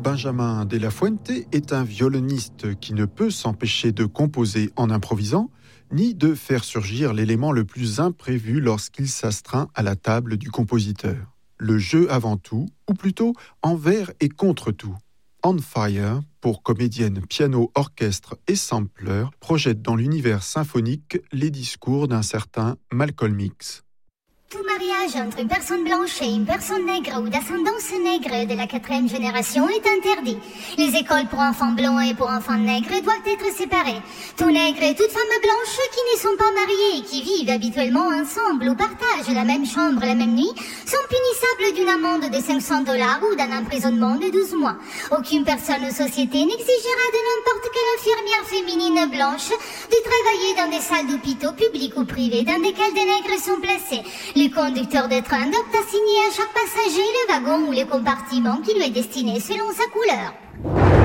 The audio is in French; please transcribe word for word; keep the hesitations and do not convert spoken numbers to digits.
Benjamin de la Fuente est un violoniste qui ne peut s'empêcher de composer en improvisant, ni de faire surgir l'élément le plus imprévu lorsqu'il s'astreint à la table du compositeur. Le jeu avant tout, ou plutôt envers et contre tout. On Fire, pour comédienne, piano, orchestre et sampler, projette dans l'univers symphonique les discours d'un certain Malcolm X. Tout mariage entre une personne blanche et une personne nègre ou d'ascendance nègre de la quatrième génération est interdit. Les écoles pour enfants blancs et pour enfants nègres doivent être séparées. Tout nègre et toute femme blanche qui ne sont pas mariés et qui vivent habituellement ensemble ou partagent la même chambre la même nuit sont punissables d'une amende de cinq cents dollars ou d'un emprisonnement de douze mois. Aucune personne ou société n'exigera de n'importe quelle infirmière féminine blanche de travailler dans des salles d'hôpitaux publics ou privés dans lesquelles des nègres sont placés. Le conducteur de train doit assigner à chaque passager le wagon ou le compartiment qui lui est destiné selon sa couleur.